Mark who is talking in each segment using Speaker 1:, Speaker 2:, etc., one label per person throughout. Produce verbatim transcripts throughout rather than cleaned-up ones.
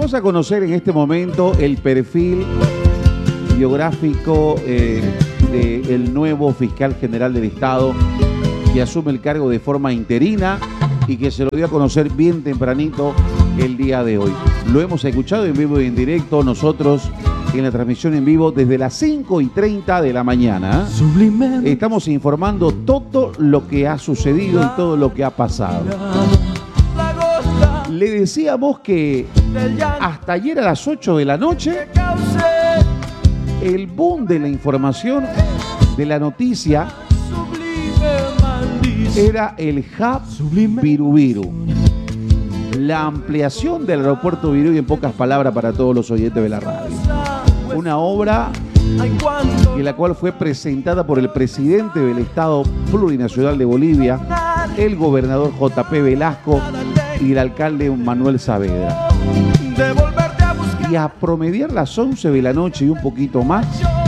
Speaker 1: Damos a conocer en este momento el perfil biográfico eh, del nuevo fiscal general del Estado que asume el cargo de forma interina y que se lo dio a conocer bien tempranito el día de hoy. Lo hemos escuchado en vivo y en directo nosotros en la transmisión en vivo desde las cinco y treinta de la mañana. Estamos informando todo lo que ha sucedido y todo lo que ha pasado. Le decíamos que hasta ayer a las ocho de la noche el boom de la información, de la noticia, era el hub Viru-Viru. La ampliación del aeropuerto Viru, y en pocas palabras para todos los oyentes de la radio. Una obra en la cual fue presentada por el presidente del Estado Plurinacional de Bolivia, el gobernador J P Velasco y el alcalde Manuel Saavedra. Y a promediar las once de la noche y un poquito más,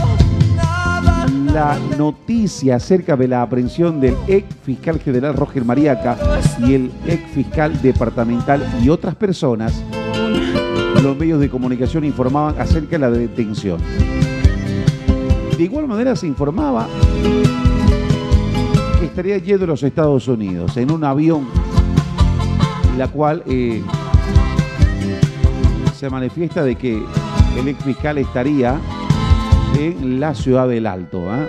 Speaker 1: la noticia acerca de la aprehensión del ex fiscal general Roger Mariaca y el ex fiscal departamental y otras personas, los medios de comunicación informaban acerca de la detención. De igual manera se informaba que estaría yendo a los Estados Unidos en un avión, la cual eh, se manifiesta de que el ex fiscal estaría en la ciudad del Alto. ¿eh?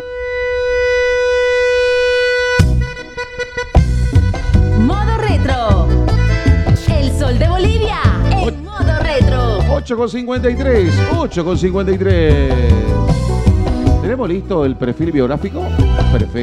Speaker 2: Modo Retro. El sol de Bolivia en modo retro.
Speaker 1: ocho con cincuenta y tres. ocho con cincuenta y tres. ¿Tenemos listo el perfil biográfico? Perfecto.